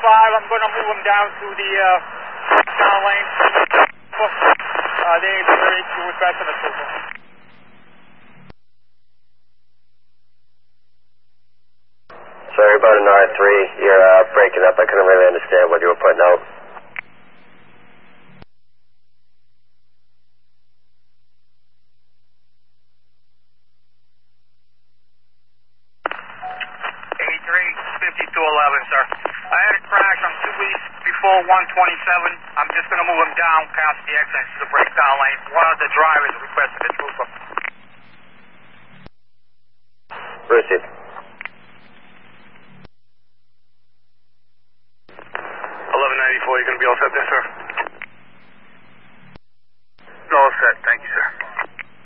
I'm going to move them down to the down lane. They requesting approval. Sorry about an R3. You're breaking up. I couldn't really understand what you were putting out. Sir. I had a crash on 2 weeks before 127. I'm just going to move him down past the exit to the breakdown lane. One of the drivers requested a trooper. Received. 1194, you going to be all set there, sir?